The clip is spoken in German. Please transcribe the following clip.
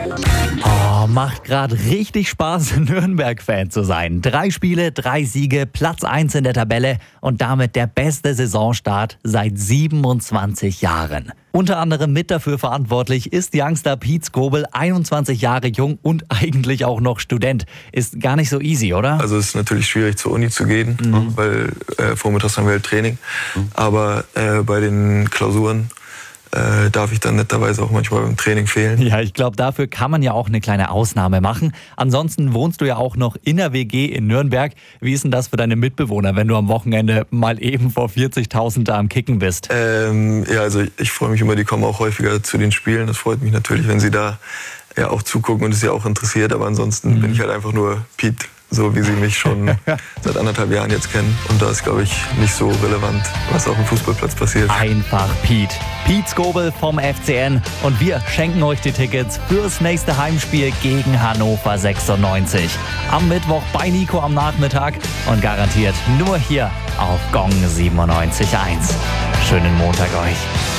Oh, macht gerade richtig Spaß, Nürnberg-Fan zu sein. 3 Spiele, 3 Siege, Platz 1 in der Tabelle und damit der beste Saisonstart seit 27 Jahren. Unter anderem mit dafür verantwortlich ist Youngster Pete Skobel, 21 Jahre jung und eigentlich auch noch Student. Ist gar nicht so easy, oder? Also es ist natürlich schwierig, zur Uni zu gehen, weil vormittags haben wir halt Training. Aber bei den Klausuren darf ich dann netterweise auch manchmal beim Training fehlen. Ja, ich glaube, dafür kann man ja auch eine kleine Ausnahme machen. Ansonsten wohnst du ja auch noch in der WG in Nürnberg. Wie ist denn das für deine Mitbewohner, wenn du am Wochenende mal eben vor 40.000 da am Kicken bist? Ja, also ich freue mich immer, die kommen auch häufiger zu den Spielen. Das freut mich natürlich, wenn sie da ja auch zugucken und es ja auch interessiert. Aber ansonsten bin ich halt einfach nur Pete, so wie sie mich schon seit 1,5 Jahren jetzt kennen. Und da ist, glaube ich, nicht so relevant, was auf dem Fußballplatz passiert. Einfach Pete. Pete Skobel vom FCN. Und wir schenken euch die Tickets fürs nächste Heimspiel gegen Hannover 96. Am Mittwoch bei Nico am Nachmittag und garantiert nur hier auf Gong 97.1. Schönen Montag euch.